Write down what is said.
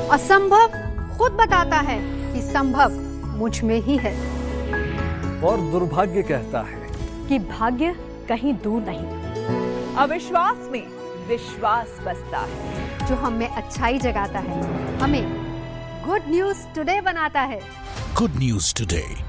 असंभव खुद बताता है कि संभव मुझ में ही है। और दुर्भाग्य कहता है कि भाग्य कहीं दूर नहीं। अविश्वास में विश्वास बसता है। जो हमें अच्छाई जगाता है, हमें गुड न्यूज टुडे बनाता है। Good news today